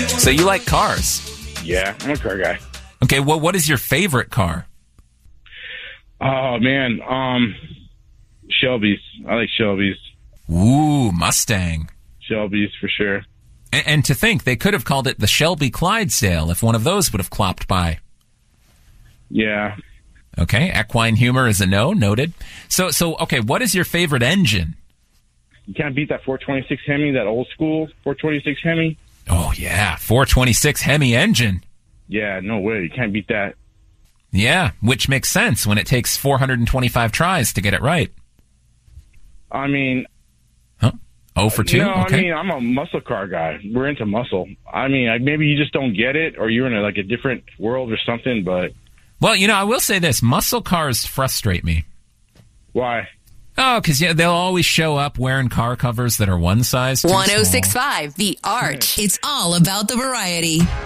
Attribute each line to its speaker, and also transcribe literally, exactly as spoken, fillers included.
Speaker 1: So you like cars?
Speaker 2: Yeah, I'm a car guy.
Speaker 1: Okay, well, what is your favorite car?
Speaker 2: Oh, man. Um, Shelby's. I like Shelby's.
Speaker 1: Ooh, Mustang.
Speaker 2: Shelby's for sure.
Speaker 1: And, and to think, they could have called it the Shelby Clydesdale if one of those would have clopped by.
Speaker 2: Yeah.
Speaker 1: Okay, equine humor is a no, noted. So, so okay, what is your favorite engine?
Speaker 2: You can't beat that four twenty-six Hemi, that old school four twenty-six Hemi.
Speaker 1: Oh, yeah, four twenty-six Hemi engine.
Speaker 2: Yeah, no way. You can't beat that.
Speaker 1: Yeah, which makes sense when it takes four hundred twenty-five tries to get it right.
Speaker 2: I mean...
Speaker 1: Huh? Oh for two?
Speaker 2: No,
Speaker 1: okay.
Speaker 2: I mean, I'm a muscle car guy. We're into muscle. I mean, like, maybe you just don't get it, or you're in a, like a different world or something, but...
Speaker 1: Well, you know, I will say this. Muscle cars frustrate me.
Speaker 2: Why?
Speaker 1: Oh, because yeah, they'll always show up wearing car covers that are one size too small.
Speaker 3: one oh six point five The Arch. It's all about the variety.